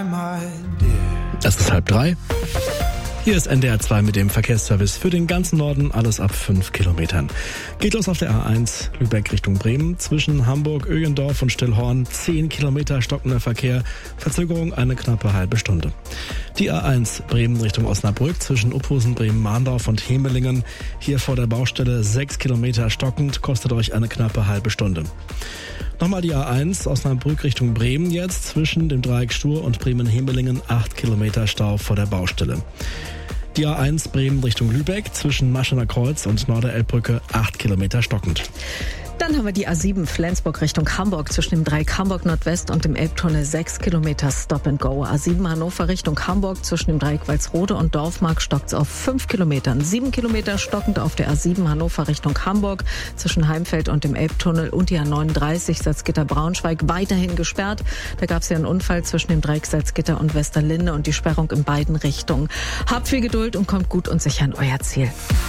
Es ist 2:30. Hier ist NDR 2 mit dem Verkehrsservice für den ganzen Norden, alles ab 5 Kilometern. Geht los auf der A1 Lübeck Richtung Bremen. Zwischen Hamburg, Ögendorf und Stillhorn 10 Kilometer stockender Verkehr. Verzögerung eine knappe halbe Stunde. Die A1 Bremen Richtung Osnabrück zwischen Uphusen, Bremen-Mahndorf und Hemelingen. Hier vor der Baustelle 6 Kilometer stockend, kostet euch eine knappe halbe Stunde. Nochmal die A1 Osnabrück Richtung Bremen jetzt zwischen dem Dreieck Stur und Bremen-Hemelingen 8 Kilometer Stau vor der Baustelle. Die A1 Bremen Richtung Lübeck zwischen Maschener Kreuz und Norderelbbrücke 8 Kilometer stockend. Dann haben wir die A7 Flensburg Richtung Hamburg zwischen dem Dreieck Hamburg Nordwest und dem Elbtunnel 6 Kilometer Stop and Go. A7 Hannover Richtung Hamburg zwischen dem Dreieck Walsrode und Dorfmark stockt's auf 5 Kilometern. 7 Kilometer stockend auf der A7 Hannover Richtung Hamburg zwischen Heimfeld und dem Elbtunnel und die A39 Salzgitter Braunschweig weiterhin gesperrt. Da gab's ja einen Unfall zwischen dem Dreieck Salzgitter und Westerlinde und die Sperrung in beiden Richtungen. Habt viel Geduld und kommt gut und sicher an euer Ziel.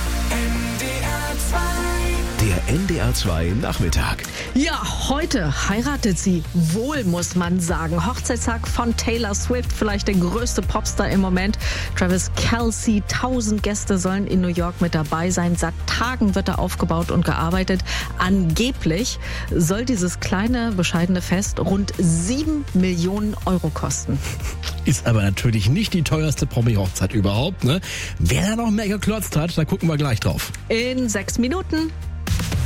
Der NDR 2 Nachmittag. Ja, heute heiratet sie wohl, muss man sagen. Hochzeitstag von Taylor Swift, vielleicht der größte Popstar im Moment. Travis Kelce, 1000 Gäste sollen in New York mit dabei sein. Seit Tagen wird da aufgebaut und gearbeitet. Angeblich soll dieses kleine, bescheidene Fest rund 7 Millionen Euro kosten. Ist aber natürlich nicht die teuerste Promi-Hochzeit überhaupt, ne? Wer da noch mehr geklotzt hat, da gucken wir gleich drauf. In 6 Minuten.